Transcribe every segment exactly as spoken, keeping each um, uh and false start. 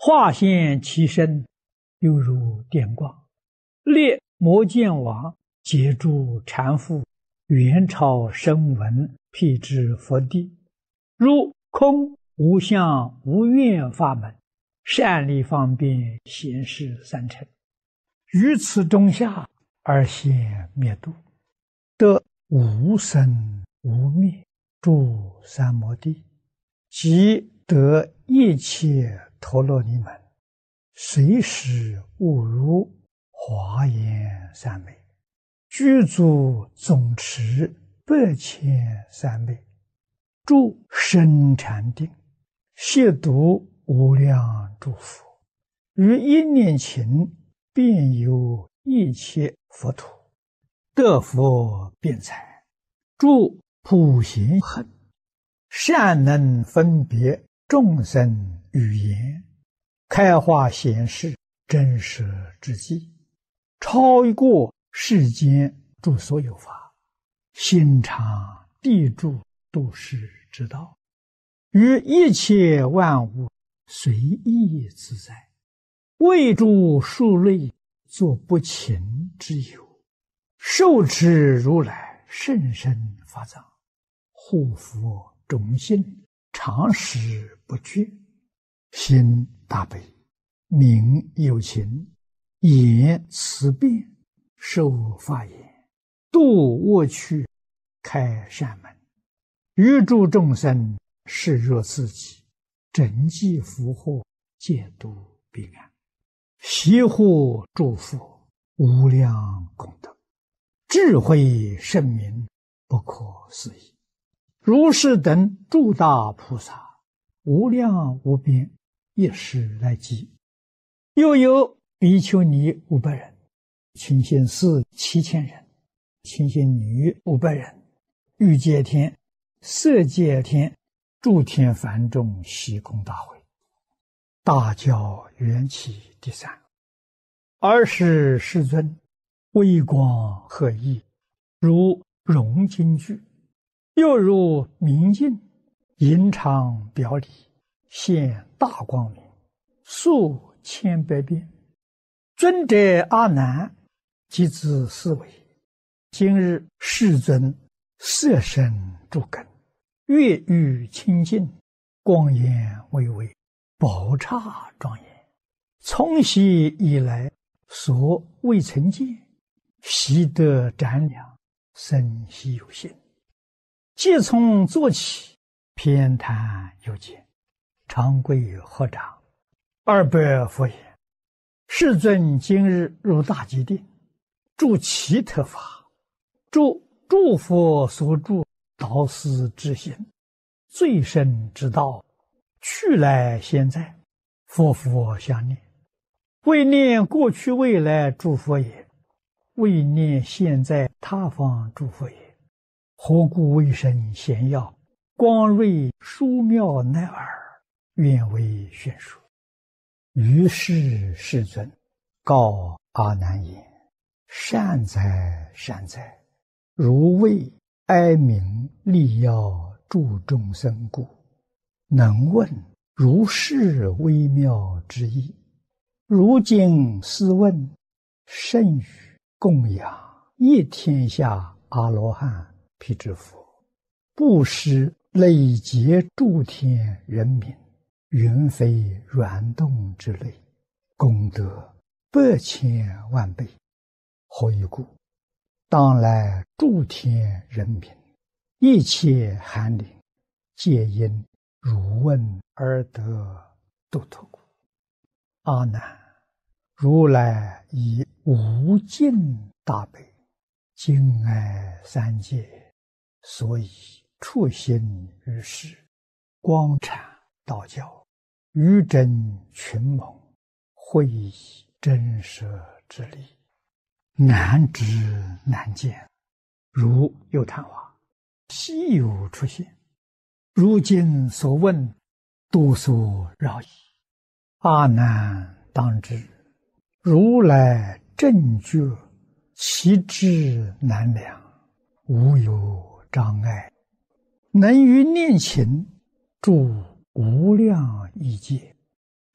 化现其身，犹如电光。列摩犍王截住禅父，元朝声闻辟支佛地，入空无相无愿法门，善利方便显示三乘，于此中下而现灭度，得无生无灭，住三摩地，即得一切陀罗尼门，随时悟如华严三昧，具足总持百千三昧，住深禅定，亵渎无量诸佛，于一念勤遍游一切佛土，得佛辩才，住普贤行，善能分别众生语言，开化显示真实之际，超过世间诸所有法，心常地住度世之道，于一切万物随意自在，为诸数类作不勤之有，受持如来甚深法藏，护佛种心，常时不绝，心大悲，名有情，言慈辩，受法言，度恶趣，开善门，于诸众生视若自己，整济福祸，戒度彼岸，悉护诸佛，无量功德，智慧圣明，不可思议。如是等诸大菩萨，无量无边，一时来集。又有比丘尼五百人，清心寺七千人，清心女五百人，欲界天、色界天、诸天梵众悉空大会，大教缘起第三。尔时世尊微光赫熠，如融金具，又如明镜，银常表里，现大光明，数千百变。尊者阿难即自思维，今日世尊色身诸根，月欲清净，光颜巍巍，宝刹庄严，从昔以来所未曾见，悉得瞻量，生悉有心。即从坐起，偏袒右肩，长跪合掌，二百佛言：世尊今日入大吉定，住其特法，住诸佛所住导师之行，最深之道，去来现在，佛佛相念，为念过去未来诸佛也，为念现在他方诸佛也。何故为生贤要，光瑞殊妙乃尔，愿为宣说。于是世尊告阿难言：善哉善哉，如为哀鸣利要助众生故，能问如是微妙之意。如今思问，甚于供养一天下阿罗汉辟支佛，布施累劫诸天人民，云飞软动之类，功德百千万倍。何以故？当来诸天人民，一切寒灵，皆因汝问而得度脱故。阿难，如来以无尽大悲，敬爱三界，所以处心于世，光阐道教，于真群蒙，会以真实之理，难知难见，如有昙花，稀有出现。如今所问，多所扰矣。阿难当知，如来正觉，其智难量，无有障碍，能于念勤住无量异界，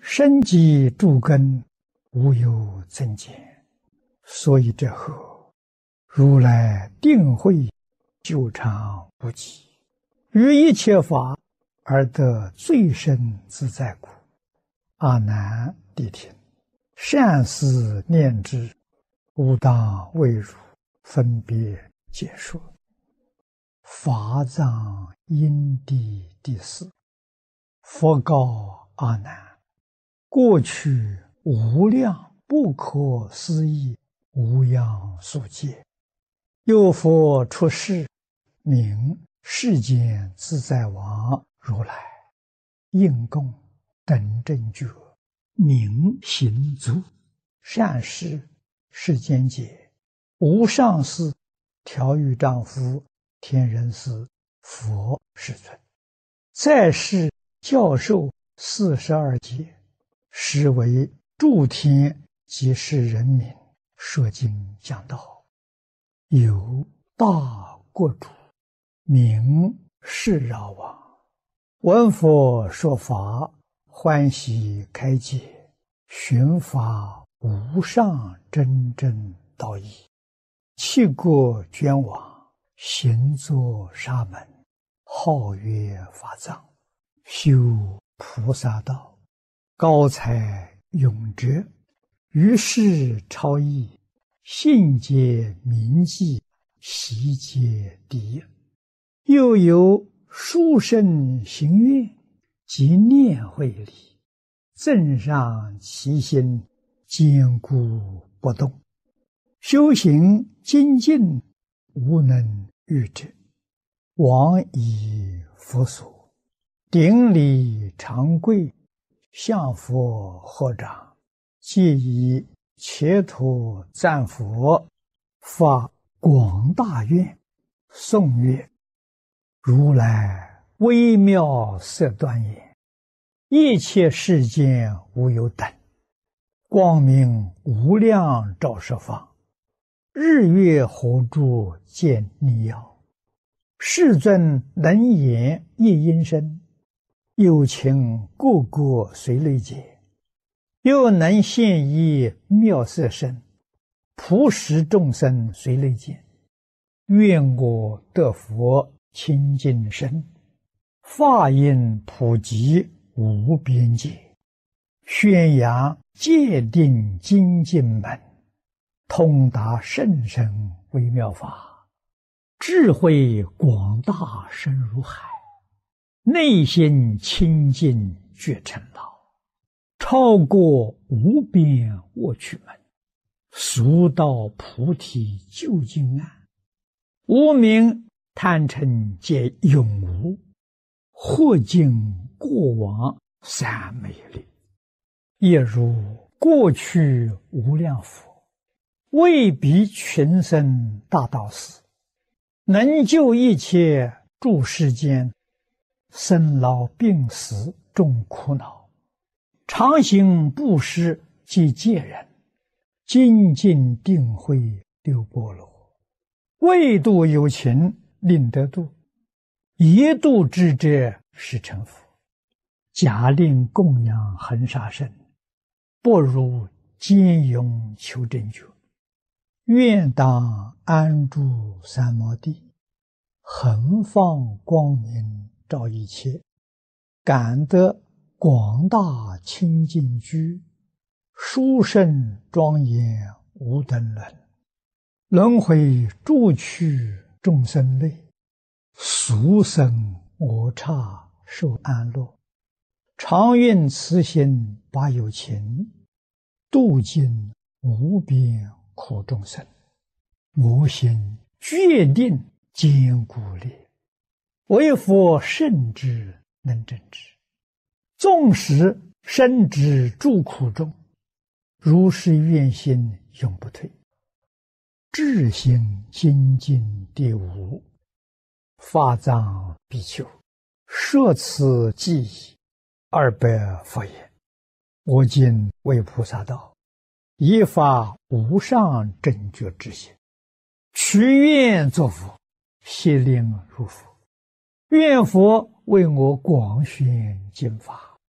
生机诸根，无有增减。所以这后，如来定慧久长不极，于一切法而得最深自在故。阿难谛听，善思念之，吾当为汝分别解说。法藏因地第四。佛告阿难：过去无量不可思议无量数劫，有佛出世，名世间自在王如来，应供等正觉，明行足，善事世间解，无上士，调御丈夫，天人师，佛世尊，在世教授四十二劫，实为诸天及世人民说经讲道。有大国主，名释饶王，闻佛说法，欢喜开解，寻法无上真正道义，弃国捐往，行作沙门，号曰法藏，修菩萨道，高才永哲，于世超逸，信解明记，习解第一。又有殊胜行愿及念慧力，增上其心，坚固不动，修行精进，无能御之。往以佛所，顶礼长跪，向佛合掌，皆以切土赞佛，发广大愿，颂曰：如来微妙色端严，一切世间无有等，光明无量照十方，日月火柱见逆耀，世尊能言一音声，有情个个随类解，又能现一妙色身，普使众生随类见。愿我得佛清净身，法音普及无边界，宣扬戒定精进门，通达甚深微妙法，智慧广大深如海，内心清净觉成道，超过无边卧趣门，速到菩提究竟岸，无明贪嗔皆永无，或尽过往三昧力。也如过去无量佛，为彼群生大道士，能救一切诸世间生老病死众苦恼，常行布施及戒人，精进定慧六波罗，为度有情令得度，一度之者是成佛。假令供养恒沙身，不如坚勇求真觉。愿当安住三摩地，恒放光明照一切，感得广大清净居，殊胜庄严无等伦。轮回诸趣众生类，俗生我刹受安乐。常愿慈心把有情，度尽无边苦众生。我心决定坚固力，为佛圣之能证之。纵使身之诸苦中，如是愿心永不退。智心精进第五。法藏比丘，摄此记忆二百佛言：我今为菩萨道，以发无上正觉之心，许愿作佛，悉令入佛。愿佛为我广宣经法，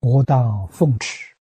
我当奉持。